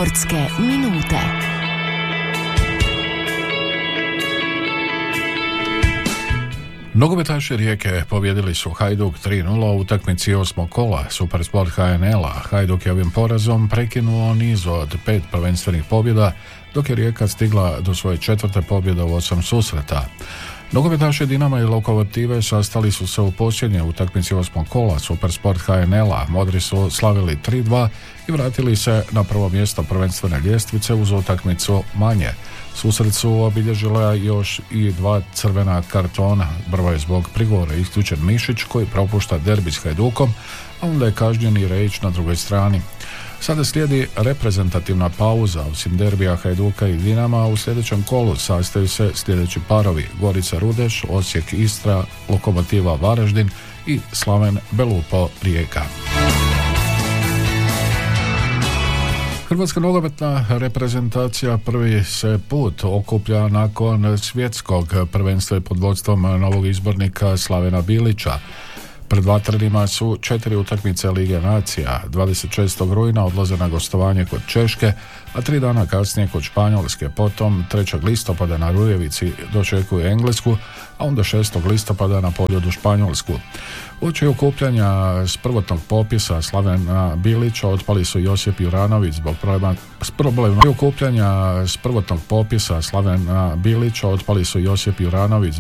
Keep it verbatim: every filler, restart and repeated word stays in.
Sportske minute. Nogometaši Rijeke pobjedili su Hajduk tri nula u utakmici osmog kola Supersport H N L-a. Hajduk je ovim porazom prekinuo niz od pet prvenstvenih pobjeda, dok je Rijeka stigla do svoje četvrte pobjede u osam susreta. Nogometaši Dinama i Lokomotive sastali su se u posljednje utakmici osmog kola Supersport H N L-a. Modri su slavili tri dva i vratili se na prvo mjesto prvenstvene ljestvice uz utakmicu manje. Susret su obilježila još i dva crvena kartona. Prvo je zbog prigovora isključen Mišić koji propušta derbi s Hajdukom, a onda je kažnjen i Rejić na drugoj strani. Sada slijedi reprezentativna pauza. Osim derbija Hajduka i Dinama, u sljedećem kolu sastaju se sljedeći parovi: Gorica Rudeš, Osijek Istra, Lokomotiva Varaždin i Slaven Belupo Rijeka. Hrvatska nogometna reprezentacija prvi se put okuplja nakon svjetskog prvenstva pod vodstvom novog izbornika Slavena Bilića. Pred vatrenima su četiri utakmice Lige nacija. dvadeset šestog rujna odlaze na gostovanje kod Češke, a tri dana kasnije kod Španjolske. Potom trećeg listopada na Rujevici dočekuju Englesku, a onda šestog listopada na poljodu Španjolsku. Uoči okupljanja s prvotnog popisa Slavena Bilića otpali su Josip Juranović zbog problema s problema okupljanja s prvotnog popisa Slavena Bilića otpali su Josip Juranović